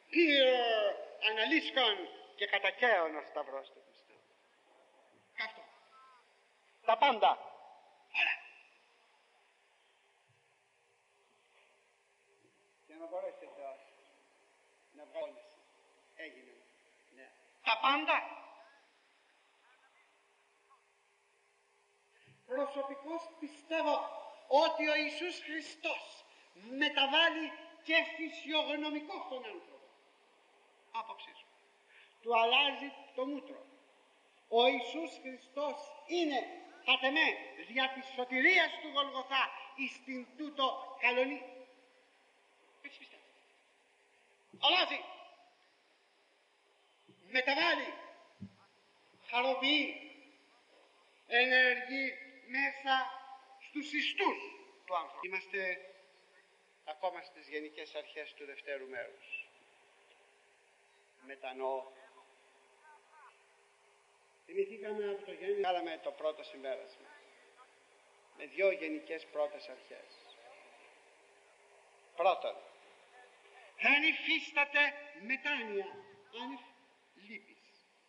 πήρε αναλύσκον και κατακαίων ο σταυρός του Χριστού. Αυτό. Τα πάντα. Άρα. Για να μπορέσει ο Θεός να βγάλει. Έγινε. Ναι. Τα πάντα. Προσωπικώς πιστεύω ότι ο Ιησούς Χριστός μεταβάλλει και φυσιογνωμικό τον άνθρωπο. Άποψή σου. Του αλλάζει το μούτρο. Ο Ιησούς Χριστός είναι κατ' εμέ δια της σωτηρίας του Γολγοθά εις την τούτο καλονή. Έτσι πιστεύω. Αλλάζει. Μεταβάλλει. Χαροποιεί. Ενεργεί μέσα στους ιστούς του άνθρωπου. Είμαστε ακόμα στις γενικές αρχές του δευτέρου μέρους. Μετανοώ. Θυμηθήκαμε από το γέννη, κάναμε το πρώτο συμπέρασμα με δύο γενικές πρώτες αρχές. Πρώτον, δεν υφίσταται μετάνοια άνευ λύπης.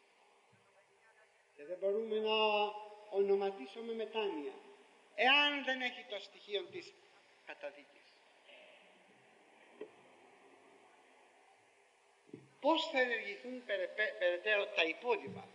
Και δεν μπορούμε να ονοματίσουμε μετάνοια εάν δεν έχει το στοιχείο της καταδίκης. Πώς θα ενεργηθούν περαιτέρω τα υπόλοιπα?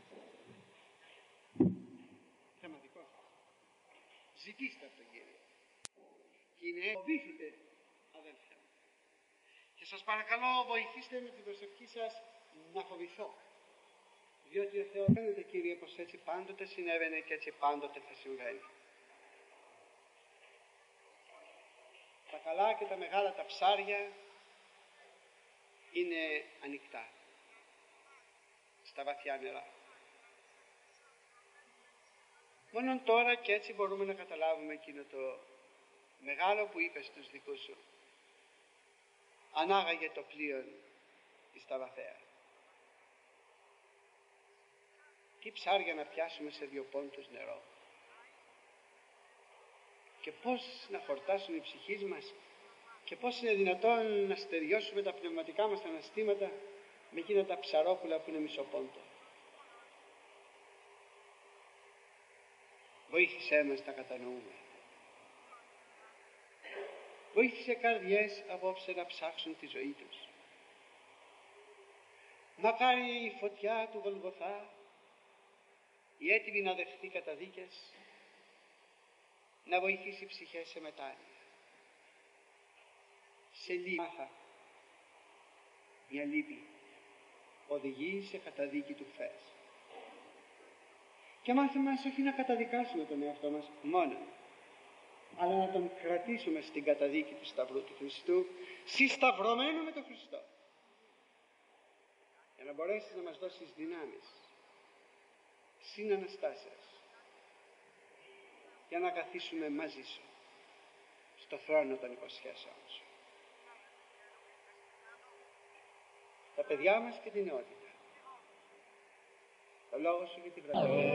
Θεματικό. Ζητήστε από τον Κύριο. Και είναι φοβήθητε, αδέλφια μου. Και σας παρακαλώ βοηθήστε με την προσευχή σας να φοβηθώ. Διότι ο Θεός φαίνεται, Κύριε, πως έτσι πάντοτε συνέβαινε και έτσι πάντοτε θα συμβαίνει. Τα καλά και τα μεγάλα τα ψάρια είναι ανοιχτά στα βαθιά νερά. Μόνον τώρα και έτσι μπορούμε να καταλάβουμε εκείνο το μεγάλο που είπε στους δικούς σου. Ανάγαγε το πλοίο εις τα βαθαία. Τι ψάρια να πιάσουμε σε 2 πόντους νερό. Και πώς να χορτάσουν οι ψυχείς μας και πώς είναι δυνατόν να στεριώσουμε τα πνευματικά μας αναστήματα με εκείνα τα ψαρόπουλα που είναι μισό πόντο. Βοήθησέ μας να κατανοούμε. Βοήθησε καρδιές απόψε να ψάξουν τη ζωή τους. Μακάρι η φωτιά του Γολγοθά, η έτοιμη να δεχθεί καταδίκες, να βοηθήσει ψυχές σε μετάνοια. Σε λύπη. Μια λύπη οδηγεί σε καταδίκη του χθες. Και μάθε μας όχι να καταδικάσουμε τον εαυτό μας μόνο, αλλά να τον κρατήσουμε στην καταδίκη του Σταυρού του Χριστού, συσταυρωμένο με τον Χριστό, για να μπορέσεις να μας δώσεις δυνάμεις συναναστάσεως, για να καθίσουμε μαζί σου στο θρόνο των υποσχέσεων σου. Τα παιδιά μας και την νεότητα. Το λόγο σου και την βραδιά.